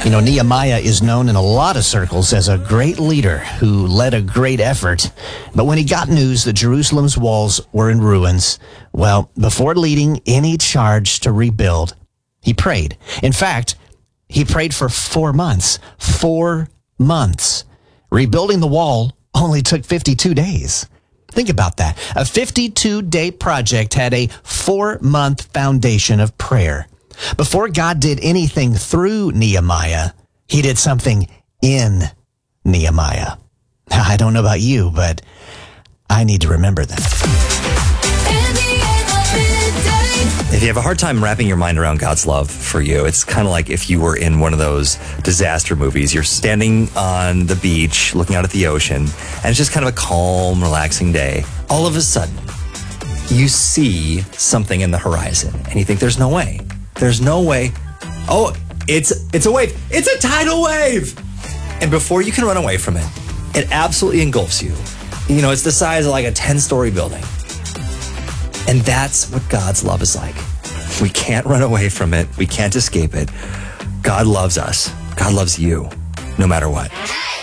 You know, Nehemiah is known in a lot of circles as a great leader who led a great effort. But when he got news that Jerusalem's walls were in ruins, well, before leading any charge to rebuild, he prayed. In fact, he prayed for 4 months. 4 months. Rebuilding the wall only took 52 days. Think about that. A 52-day project had a 4-month foundation of prayer. Before God did anything through Nehemiah, he did something in Nehemiah. Now, I don't know about you, but I need to remember that. If you have a hard time wrapping your mind around God's love for you, it's kind of like if you were in one of those disaster movies. You're standing on the beach, looking out at the ocean, and it's just kind of a calm, relaxing day. All of a sudden, you see something in the horizon, and you think, there's no way. There's no way. Oh, it's a wave. It's a tidal wave. And before you can run away from it, it absolutely engulfs you. You know, it's the size of like a 10-story building. And that's what God's love is like. We can't run away from it. We can't escape it. God loves us. God loves you, no matter what.